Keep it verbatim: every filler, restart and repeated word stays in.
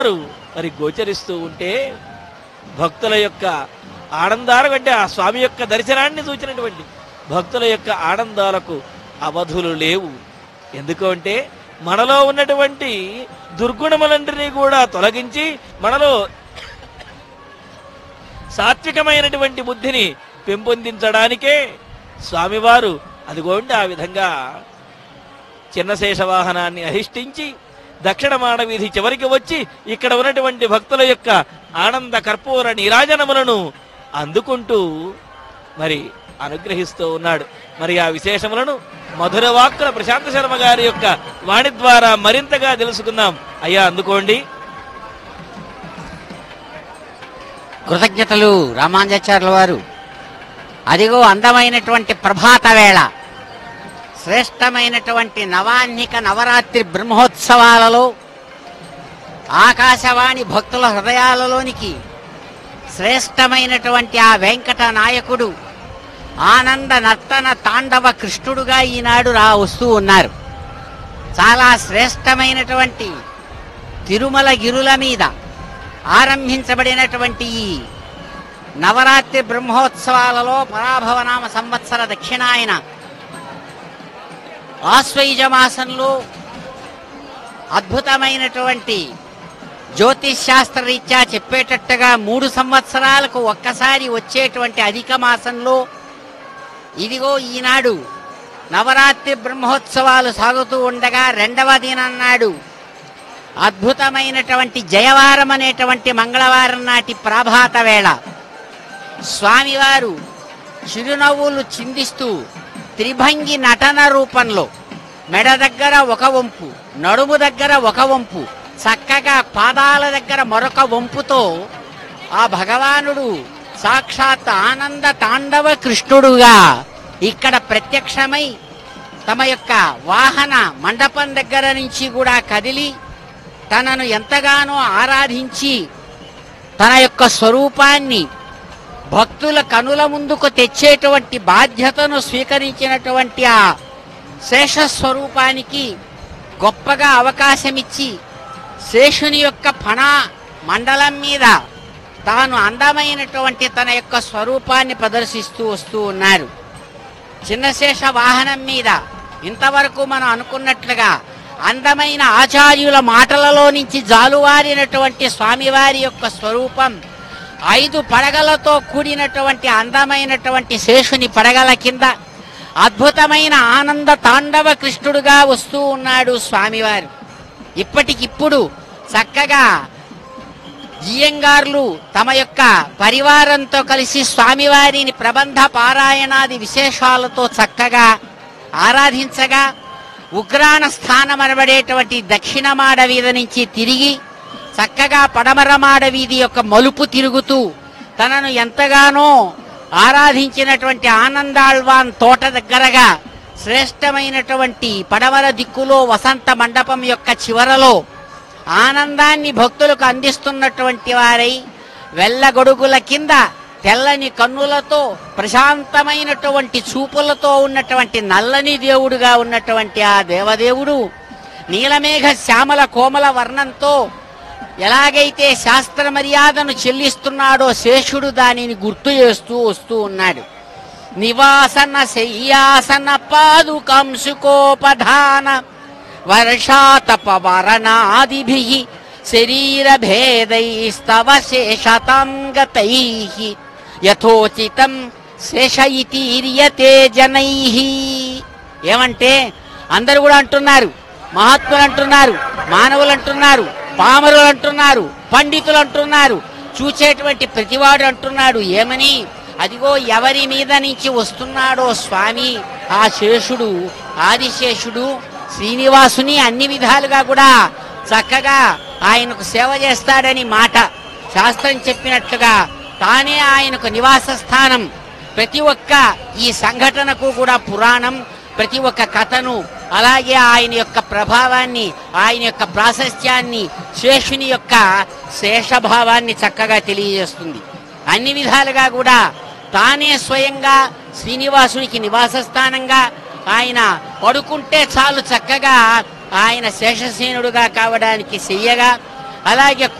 మరి గోచరిస్తూ ఉంటే భక్తుల యొక్క ఆనందాలు అంటే ఆ స్వామి యొక్క దర్శనాన్ని సూచినటువంటి భక్తుల యొక్క ఆనందాలకు అవధులు లేవు. ఎందుకు అంటే మనలో ఉన్నటువంటి దుర్గుణములంటినీ కూడా తొలగించి మనలో సాత్వికమైనటువంటి బుద్ధిని పెంపొందించడానికే స్వామివారు అదిగోండి ఆ విధంగా చిన్న శేషవాహనాన్ని అధిష్ఠించి దక్షిణ మాడవీధి చివరికి వచ్చి ఇక్కడ ఉన్నటువంటి భక్తుల యొక్క ఆనంద కర్పూర నీరాజనములను అందుకుంటూ మరి అనుగ్రహిస్తూ ఉన్నాడు. మరి ఆ విశేషములను మధుర వాక్కుల ప్రశాంత శర్మ గారి యొక్క వాణి ద్వారా మరింతగా తెలుసుకుందాం. అయ్యా అందుకోండి. కృతజ్ఞతలు రామానుజాచార్యుల వారు. అదిగో అందమైనటువంటి ప్రభాత వేళ, శ్రేష్టమైనటువంటి నవాన్నిక నవరాత్రి బ్రహ్మోత్సవాలలో ఆకాశవాణి భక్తుల హృదయాలలోనికి శ్రేష్టమైనటువంటి ఆ వెంకట నాయకుడు ఆనంద నర్తన తాండవ కృష్ణుడుగా ఈనాడు రా వస్తూ ఉన్నారు. చాలా శ్రేష్టమైనటువంటి తిరుమల గిరుల మీద ఆరంభించబడినటువంటి ఈ నవరాత్రి బ్రహ్మోత్సవాలలో పరాభవనామ సంవత్సర దక్షిణాయన ఆశ్వయుజ మాసంలో అద్భుతమైనటువంటి జ్యోతిష్ శాస్త్ర రీత్యా చెప్పేటట్టుగా మూడు సంవత్సరాలకు ఒక్కసారి వచ్చేటువంటి అధిక మాసంలో ఇదిగో ఈనాడు నవరాత్రి బ్రహ్మోత్సవాలు సాగుతూ ఉండగా రెండవ దినం నాడు అద్భుతమైనటువంటి జయవారం అనేటువంటి మంగళవారం నాటి ప్రభాత వేళ స్వామివారు చిరునవ్వులు చిందిస్తూ త్రిభంగి నటన రూపంలో మెడ దగ్గర ఒక వంపు, నడుము దగ్గర ఒక వంపు, చక్కగా పాదాల దగ్గర మరొక వంపుతో ఆ భగవానుడు సాక్షాత్ ఆనంద తాండవ కృష్ణుడుగా ఇక్కడ ప్రత్యక్షమై తమ యొక్క వాహన మండపం దగ్గర నుంచి కూడా కదిలి తనను ఎంతగానో ఆరాధించి తన యొక్క స్వరూపాన్ని భక్తుల కనుల ముందుకు తెచ్చేటువంటి బాధ్యతను స్వీకరించినటువంటి ఆ శేషస్వరూపానికి గొప్పగా అవకాశమిచ్చి శేషుని యొక్క ఫణ మండలం మీద తాను అందమైనటువంటి తన యొక్క స్వరూపాన్ని ప్రదర్శిస్తూ వస్తూ ఉన్నారు. చిన్నశేష వాహనం మీద ఇంతవరకు మనం అనుకున్నట్లుగా అందమైన ఆచార్యుల మాటలలో నుంచి జాలువారినటువంటి స్వామివారి యొక్క స్వరూపం ఐదు పడగలతో కూడినటువంటి అందమైనటువంటి శేషుని పడగల కింద అద్భుతమైన ఆనంద తాండవ కృష్ణుడుగా వస్తూ ఉన్నాడు స్వామివారు. ఇప్పటికిప్పుడు చక్కగా జియంగార్లు తమ యొక్క పరివారంతో కలిసి స్వామివారిని ప్రబంధ పారాయణాది విశేషాలతో చక్కగా ఆరాధించగా ఉగ్రాణ స్థానం అనబడేటువంటి దక్షిణ మాడ వీధి నుంచి తిరిగి చక్కగా పడమర మాడ వీధి యొక్క మలుపు తిరుగుతూ తనను ఎంతగానో ఆరాధించినటువంటి ఆనందాళ్వాన్ తోట దగ్గరగా శ్రేష్టమైనటువంటి పడమర దిక్కులో వసంత మండపం యొక్క చివరలో ఆనందాన్ని భక్తులకు అందిస్తున్నటువంటి వారై వెల్లగొడుగుల కింద తెల్లని కన్నులతో ప్రశాంతమైనటువంటి చూపులతో ఉన్నటువంటి నల్లని దేవుడుగా ఉన్నటువంటి ఆ దేవదేవుడు నీలమేఘ శ్యామల కోమల వర్ణంతో ఎలాగైతే శాస్త్ర మర్యాదను చెల్లిస్తున్నాడో శేషుడు దానిని గుర్తు చేస్తూ వస్తూ ఉన్నాడు. నివాసన శయ్యాసన పాదుకంసుకోపధాన వర్షాతపవరణాదిభిః శరీర భేదైస్తవ శేషతాంగతైః యథోచితం శేషయితీర్యతే జనైః. ఏమంటే అందరూ కూడా అంటున్నారు, మహాత్ములు అంటున్నారు, మానవులు అంటున్నారు, పామరులు అంటున్నారు, పండితులు అంటున్నారు, చూచేటువంటి ప్రతివాడు అంటున్నాడు ఏమని, అదిగో ఎవరి మీద నుంచి వస్తున్నాడో స్వామి ఆ శేషుడు ఆదిశేషుడు శ్రీనివాసుని అన్ని విధాలుగా కూడా చక్కగా ఆయనకు సేవ చేస్తాడని మాట. శాస్త్రం చెప్పినట్లుగా తానే ఆయనకు నివాస స్థానం. ప్రతి ఒక్క ఈ సంఘటనకు కూడా పురాణం, ప్రతి ఒక్క కథను అలాగే ఆయన యొక్క ప్రభావాన్ని, ఆయన యొక్క ప్రాశస్త్యాన్ని, శేషుని యొక్క శేషభావాన్ని చక్కగా తెలియజేస్తుంది. అన్ని విధాలుగా కూడా తానే స్వయంగా శ్రీనివాసునికి నివాస స్థానంగా ఆయన పడుకుంటే చాలు చక్కగా ఆయన శేషసేనుడుగా కావడానికి చెయ్యగా అలాగే